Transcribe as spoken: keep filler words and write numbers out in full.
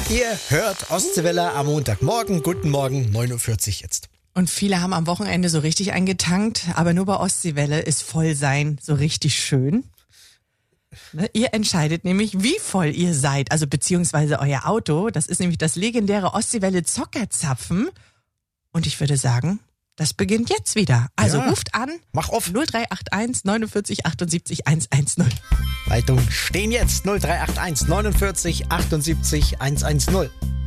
Ihr hört Ostseewelle am Montagmorgen. Guten Morgen, neun Uhr vierzig jetzt. Und viele haben am Wochenende so richtig eingetankt, aber nur bei Ostseewelle ist Vollsein so richtig schön. Ne? Ihr entscheidet nämlich, wie voll ihr seid, also beziehungsweise euer Auto. Das ist nämlich das legendäre Ostseewelle Zockerzapfen. Und ich würde sagen, das beginnt jetzt wieder. Also Ja. ruft an. Mach auf. null drei acht eins neunundvierzig achtundsiebzig hundertzehn. Leitungen stehen jetzt null drei acht eins neunundvierzig achtundsiebzig hundertzehn.